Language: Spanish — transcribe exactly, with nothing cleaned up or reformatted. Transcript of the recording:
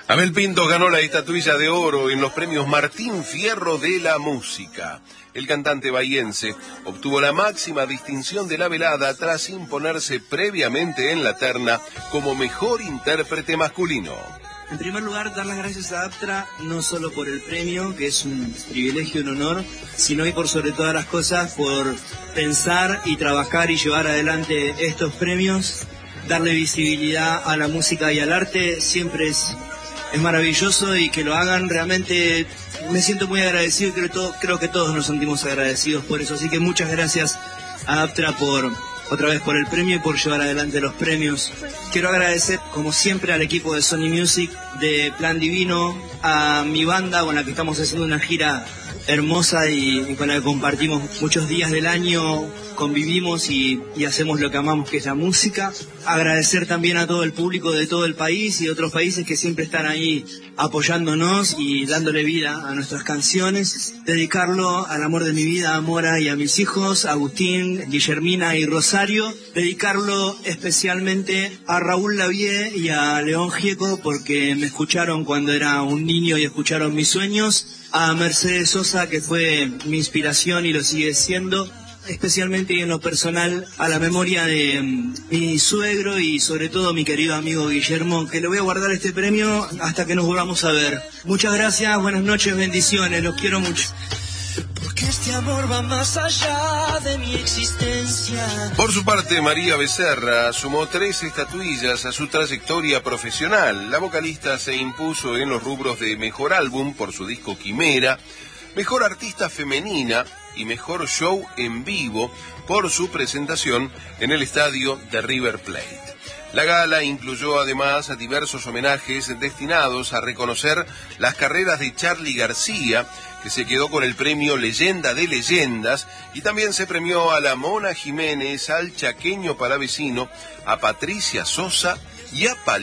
Abel Pintos ganó la estatuilla de oro en los premios Martín Fierro de la música. El cantante bahiense obtuvo la máxima distinción de la velada tras imponerse previamente en la terna como mejor intérprete masculino. En primer lugar, dar las gracias a Aptra, no solo por el premio, que es un privilegio, un honor, sino y por sobre todas las cosas, por pensar y trabajar y llevar adelante estos premios, darle visibilidad a la música y al arte, siempre es, es maravilloso, y que lo hagan realmente, me siento muy agradecido y creo, todo, creo que todos nos sentimos agradecidos por eso, así que muchas gracias a Aptra por... otra vez por el premio y por llevar adelante los premios. Quiero agradecer, como siempre, al equipo de Sony Music, de Plan Divino, a mi banda con la que estamos haciendo una gira hermosa y, y con la que compartimos muchos días del año, convivimos y, y hacemos lo que amamos, que es la música. Agradecer también a todo el público de todo el país y de otros países que siempre están ahí apoyándonos y dándole vida a nuestras canciones. Dedicarlo al amor de mi vida, a Mora y a mis hijos, a Agustín, Guillermina y Rosario. Dedicarlo especialmente a Raúl Lavie y a León Gieco, porque me escucharon cuando era un niño y escucharon mis sueños. A Mercedes Sosa, que fue mi inspiración y lo sigue siendo. Especialmente y en lo personal a la memoria de um, mi suegro y sobre todo mi querido amigo Guillermo, que le voy a guardar este premio hasta que nos volvamos a ver. Muchas gracias, buenas noches, bendiciones, los quiero mucho. Porque este amor va más allá de mi existencia. Por su parte, María Becerra sumó tres estatuillas a su trayectoria profesional. La vocalista se impuso en los rubros de Mejor Álbum por su disco Quimera, Mejor Artista Femenina y Mejor Show en Vivo por su presentación en el estadio de River Plate. La gala incluyó además a diversos homenajes destinados a reconocer las carreras de Charly García, que se quedó con el premio Leyenda de Leyendas, y también se premió a la Mona Jiménez, al chaqueño palavecino, a Patricia Sosa y a Pal